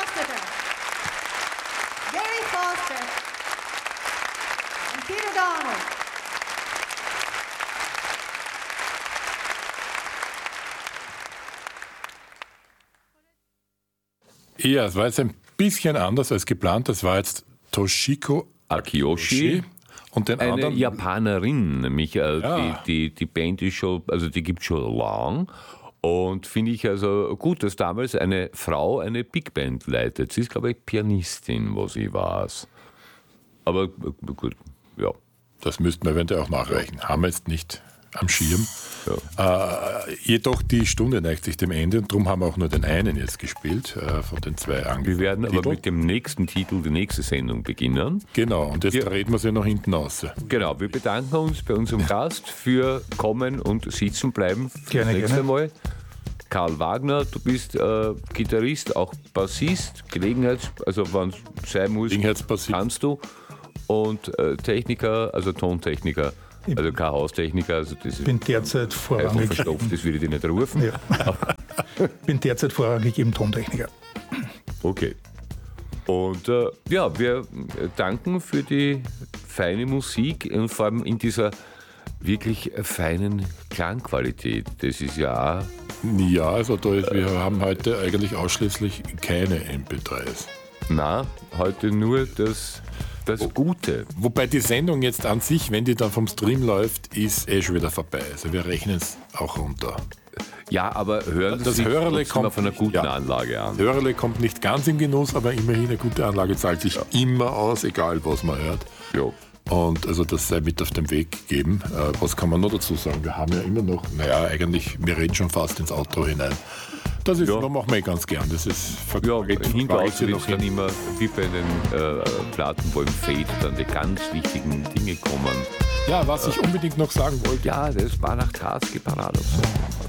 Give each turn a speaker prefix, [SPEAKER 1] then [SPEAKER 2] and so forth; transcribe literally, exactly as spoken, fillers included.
[SPEAKER 1] bitte. Gary Foster und Peter Donald.
[SPEAKER 2] Ja, es war jetzt ein bisschen anders als geplant. Das war jetzt Toshiko
[SPEAKER 3] Akiyoshi.
[SPEAKER 2] Und den
[SPEAKER 3] Eine
[SPEAKER 2] anderen,
[SPEAKER 3] Japanerin, nämlich äh,
[SPEAKER 2] Ja.
[SPEAKER 3] die, die, die Band ist schon, also die gibt es schon lang. Und finde ich also gut, dass damals eine Frau eine Big Band leitet. Sie ist, glaube ich, Pianistin, was ich weiß. Aber äh, gut, ja.
[SPEAKER 2] das müssten wir eventuell auch nachreichen, haben wir jetzt nicht am Schirm. Ja. Äh, jedoch die Stunde neigt sich dem Ende und darum haben wir auch nur den einen jetzt gespielt äh, von den zwei angefangenen
[SPEAKER 3] Wir werden aber
[SPEAKER 2] Titeln.
[SPEAKER 3] mit dem nächsten Titel die nächste Sendung beginnen.
[SPEAKER 2] Genau, und jetzt
[SPEAKER 3] Wir-
[SPEAKER 2] reden wir sie noch hinten raus.
[SPEAKER 3] Genau, wir bedanken uns bei unserem Gast für Kommen und Sitzen bleiben. Fürs
[SPEAKER 4] Gerne,
[SPEAKER 3] nächste
[SPEAKER 4] gerne.
[SPEAKER 3] Mal. Karl Wagner, du bist äh, Gitarrist, auch Bassist, Gelegenheits-, also wenn es sein muss,
[SPEAKER 2] Gelegenheitsbassist.
[SPEAKER 3] kannst du. Und äh, Techniker, also Tontechniker, also kein Haustechniker, also das ist
[SPEAKER 4] Ich bin derzeit
[SPEAKER 3] einfach
[SPEAKER 4] vorrangig,
[SPEAKER 3] verstopft, das würde ich dir nicht rufen.
[SPEAKER 4] ja. bin derzeit vorrangig eben Tontechniker.
[SPEAKER 3] Okay. Und äh, ja, wir danken für die feine Musik und vor allem in dieser wirklich feinen Klangqualität. Das ist ja auch
[SPEAKER 2] Ja, also da ist, wir haben heute eigentlich ausschließlich keine M P dreis.
[SPEAKER 3] Na, heute nur das, das Gute.
[SPEAKER 2] Wobei die Sendung jetzt an sich, wenn die dann vom Stream läuft, ist eh schon wieder vorbei. Also wir rechnen es auch runter.
[SPEAKER 3] Ja, aber hören
[SPEAKER 2] Das
[SPEAKER 3] Sie sich
[SPEAKER 2] Hörerle
[SPEAKER 3] trotzdem
[SPEAKER 2] kommt
[SPEAKER 3] auf einer
[SPEAKER 2] nicht,
[SPEAKER 3] guten
[SPEAKER 2] ja.
[SPEAKER 3] Anlage an.
[SPEAKER 2] Hörerle kommt nicht ganz in Genuss, aber immerhin eine gute Anlage zahlt sich immer aus, egal was man hört.
[SPEAKER 3] Ja.
[SPEAKER 2] Und also das sei mit auf den Weg gegeben. Äh, was kann man noch dazu sagen? Wir haben ja immer noch, naja, eigentlich, wir reden schon fast ins Outro hinein. Das ist,
[SPEAKER 3] Ja.
[SPEAKER 2] das machen wir eh ganz gern. Das ist
[SPEAKER 3] Ja,
[SPEAKER 2] vergeht-
[SPEAKER 3] hinten
[SPEAKER 2] vergeht
[SPEAKER 3] raus
[SPEAKER 2] sie
[SPEAKER 3] wird
[SPEAKER 2] noch
[SPEAKER 3] dann
[SPEAKER 2] hin.
[SPEAKER 3] immer, wie bei den äh, Platten, wo im Fade dann die ganz wichtigen Dinge kommen.
[SPEAKER 2] Ja, was ich unbedingt noch sagen wollte.
[SPEAKER 3] Ja, das war nach Tarski Paradox.